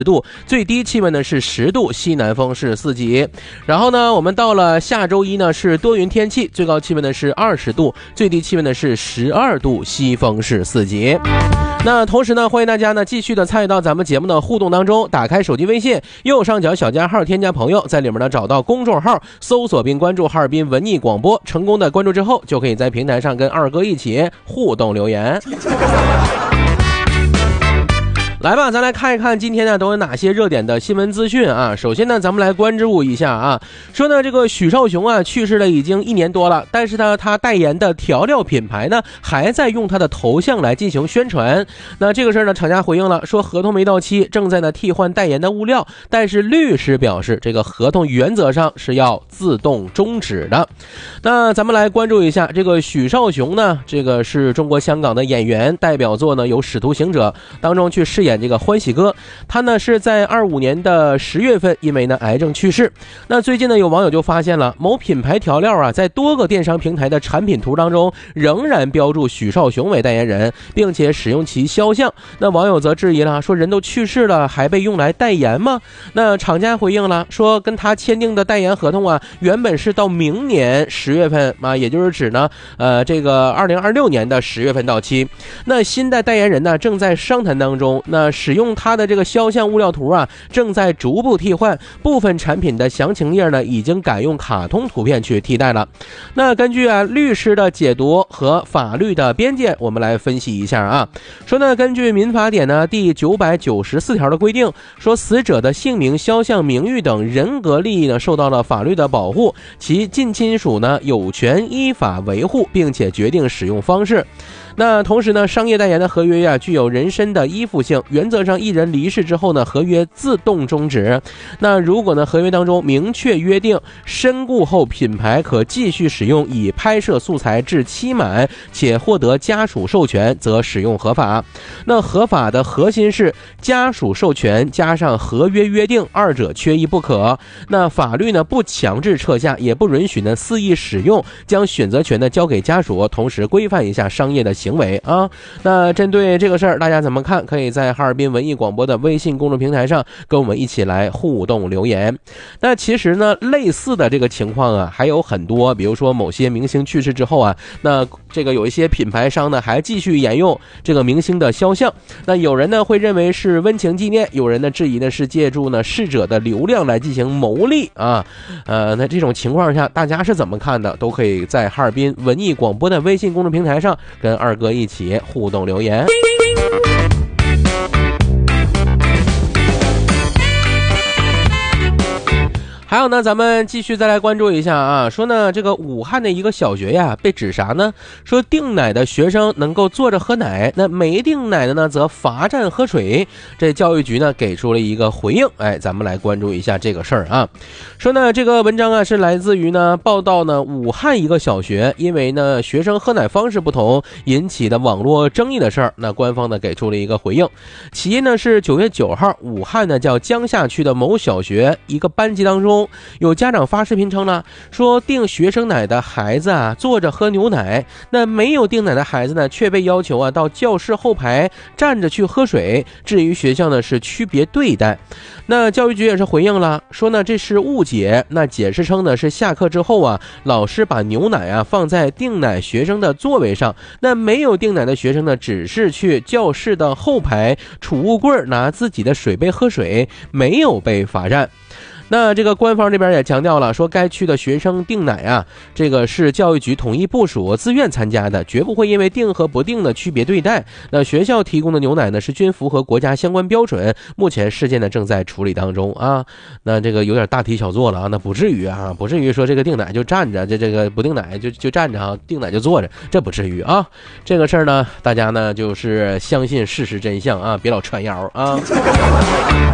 度，最低气温呢是10度，西南风是4级。然后呢，我们到了下周一呢是多云天气，最高气温呢是20度，最低气温呢是12度，西风是4级。那同时呢，欢迎大家呢继续的参与到咱们节目的互动当中，打开手机微信右上角小加号，添加朋友，在里面呢找到公众号，搜索并关注哈尔滨文艺广播，成功的关注之后，就可以在平台上跟二哥一起互动留言。来吧，咱来看一看今天呢都有哪些热点的新闻资讯啊。首先呢，咱们来关注一下啊，说呢这个许绍雄啊去世了已经1年多了，但是呢他代言的调料品牌呢还在用他的头像来进行宣传。那这个事儿呢，厂家回应了，说合同没到期，正在呢替换代言的物料，但是律师表示这个合同原则上是要自动终止的。那咱们来关注一下这个许绍雄呢，这个是中国香港的演员，代表作呢有《使徒行者》当中去饰演这个欢喜哥，他呢是在25年的10月份因为呢癌症去世。那最近呢有网友就发现了某品牌调料啊在多个电商平台的产品图当中仍然标注许绍雄为代言人，并且使用其肖像。那网友则质疑了，说人都去世了还被用来代言吗？那厂家回应了，说跟他签订的代言合同啊原本是到明年10月份啊，也就是指呢这个2026年的10月份到期。那新的代言人呢正在商谈当中，那使用他的这个肖像物料图啊正在逐步替换，部分产品的详情页呢已经改用卡通图片去替代了。那根据律师的解读和法律的边界，我们来分析一下啊。说呢，根据民法典呢第994条的规定，说死者的姓名、肖像、名誉等人格利益呢受到了法律的保护，其近亲属呢有权依法维护，并且决定使用方式。那同时呢，商业代言的合约呀具有人身的依附性，原则上一人离世之后呢，合约自动终止。那如果呢合约当中明确约定身故后品牌可继续使用已拍摄素材至期满且获得家属授权，则使用合法。那合法的核心是家属授权加上合约约定，二者缺一不可。那法律呢不强制撤下，也不允许呢肆意使用，将选择权呢交给家属，同时规范一下商业的行为啊。那针对这个事儿大家怎么看？可以在哈尔滨文艺广播的微信公众平台上跟我们一起来互动留言。那其实呢类似的这个情况啊还有很多，比如说某些明星去世之后啊，那这个有一些品牌商呢还继续沿用这个明星的肖像。那有人呢会认为是温情纪念，有人呢质疑呢是借助呢逝者的流量来进行牟利啊。那这种情况下大家是怎么看的？都可以在哈尔滨文艺广播的微信公众平台上跟二哥一起互动留言。还有呢，咱们继续再来关注一下啊，说呢这个武汉的一个小学呀被指啥呢？说订奶的学生能够坐着喝奶，那没订奶的呢则罚站喝水。这教育局呢给出了一个回应，咱们来关注一下这个事儿啊。说呢这个文章啊是来自于呢报道呢武汉一个小学因为呢学生喝奶方式不同引起的网络争议的事儿，那官方呢给出了一个回应。起因呢是9月9号，武汉呢叫江夏区的某小学一个班级当中，有家长发视频称呢，说订学生奶的孩子啊坐着喝牛奶，那没有订奶的孩子呢却被要求啊到教室后排站着去喝水。至于学校呢是区别对待。那教育局也是回应了，说呢这是误解。那解释称呢是下课之后啊，老师把牛奶啊放在订奶学生的座位上，那没有订奶的学生呢只是去教室的后排储物柜拿自己的水杯喝水，没有被罚站。那这个官方这边也强调了，说该区的学生订奶啊，这个是教育局统一部署自愿参加的，绝不会因为订和不订的区别对待。那学校提供的牛奶呢是均符合国家相关标准，目前事件呢正在处理当中啊。那这个有点大题小做了啊，那不至于啊，不至于说这个订奶就站着，这个不订奶就站着啊，订奶就坐着，这不至于啊。这个事儿呢大家呢就是相信事实真相啊，别老传谣啊。